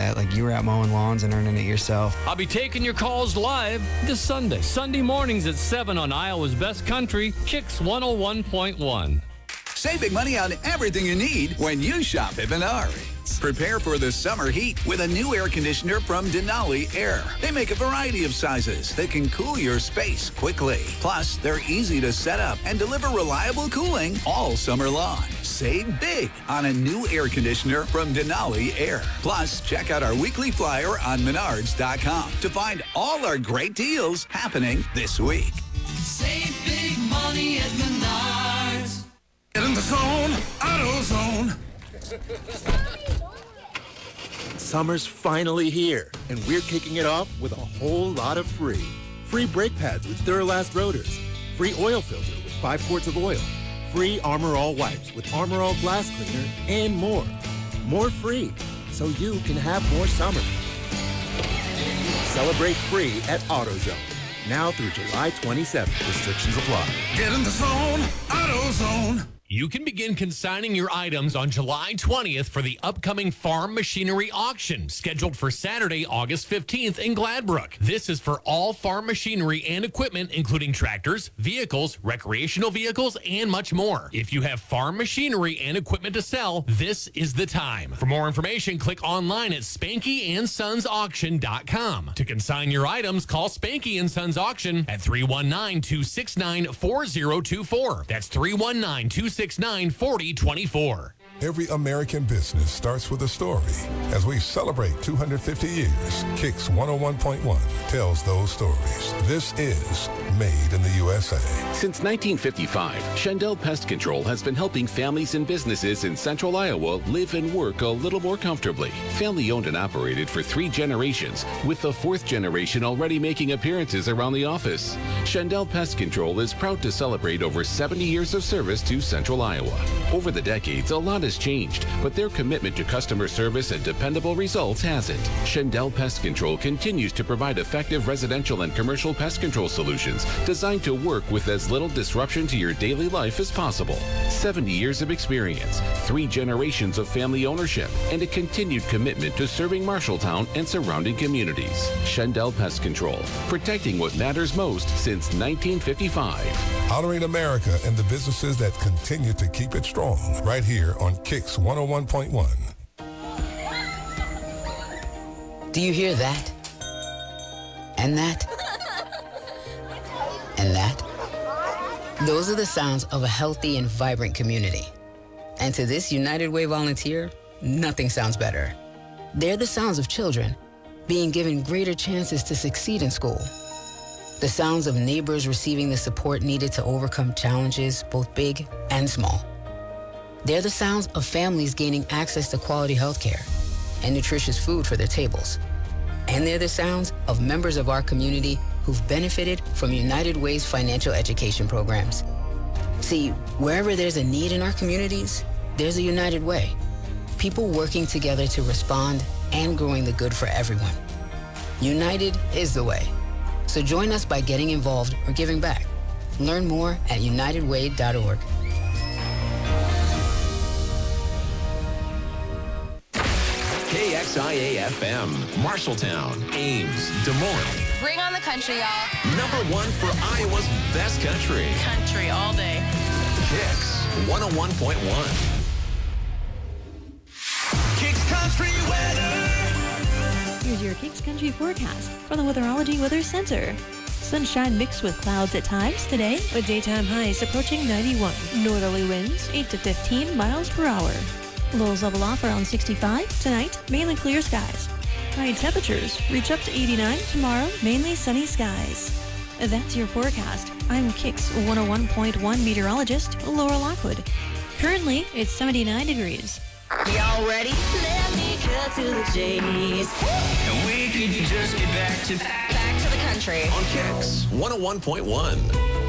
that. Like you were out mowing lawns and earning it yourself. I'll be taking your calls live this Sunday mornings at 7 on Iowa's Best Country, Kicks 101.1. Save big money on everything you need when you shop at Menards. Prepare for the summer heat with a new air conditioner from Denali Air. They make a variety of sizes that can cool your space quickly. Plus, they're easy to set up and deliver reliable cooling all summer long. Save big on a new air conditioner from Denali Air. Plus, check out our weekly flyer on Menards.com to find all our great deals happening this week. Save big money at Menards. Get in the zone, AutoZone. Summer's finally here, and we're kicking it off with a whole lot of free. Free brake pads with Duralast rotors. Free oil filter with 5 quarts of oil. Free Armor All wipes with Armor All glass cleaner, and more. More free, so you can have more summer. Celebrate free at AutoZone. Now through July 27th. Restrictions apply. Get in the zone, AutoZone. You can begin consigning your items on July 20th for the upcoming farm machinery auction, scheduled for Saturday, August 15th in Gladbrook. This is for all farm machinery and equipment, including tractors, vehicles, recreational vehicles, and much more. If you have farm machinery and equipment to sell, this is the time. For more information, click online at SpankyandSonsAuction.com. To consign your items, call Spanky & Sons Auction at 319-269-4024. That's 319-269-4024. Every American business starts with a story. As we celebrate 250 years, Kicks 101.1 tells those stories. This is Made in the USA. Since 1955, Shendel Pest Control has been helping families and businesses in central Iowa live and work a little more comfortably. Family owned and operated for 3 generations, with the 4th generation already making appearances around the office. Shendel Pest Control is proud to celebrate over 70 years of service to central Iowa. Over the decades, a lot has changed, but their commitment to customer service and dependable results hasn't. Shendel Pest Control continues to provide effective residential and commercial pest control solutions designed to work with as little disruption to your daily life as possible. 70 years of experience, 3 generations of family ownership, and a continued commitment to serving Marshalltown and surrounding communities. Shendel Pest Control, protecting what matters most since 1955. Honoring America and the businesses that continue to keep it strong, right here on Kicks 101.1. Do you hear that? And that? And that? Those are the sounds of a healthy and vibrant community. And to this United Way volunteer, nothing sounds better. They're the sounds of children being given greater chances to succeed in school. The sounds of neighbors receiving the support needed to overcome challenges, both big and small. They're the sounds of families gaining access to quality health care and nutritious food for their tables. And they're the sounds of members of our community who've benefited from United Way's financial education programs. See, wherever there's a need in our communities, there's a United Way. People working together to respond and growing the good for everyone. United is the way. So join us by getting involved or giving back. Learn more at unitedway.org. KXIA-FM, Marshalltown, Ames, Des Moines. Bring on the country, y'all. #1 for Iowa's best country. Country all day. Kicks 101.1. Kicks Country weather. Here's your Kicks Country forecast from the Weatherology Weather Center. Sunshine mixed with clouds at times today, with daytime highs approaching 91. Northerly winds 8 to 15 miles per hour. Lows level off around 65. Tonight, mainly clear skies. High temperatures reach up to 89 tomorrow, mainly sunny skies. That's your forecast. I'm Kicks 101.1 meteorologist Laura Lockwood. Currently, it's 79 degrees. Y'all ready? Let me cut to the chase. And we could just get back to the country. On Kicks 101.1.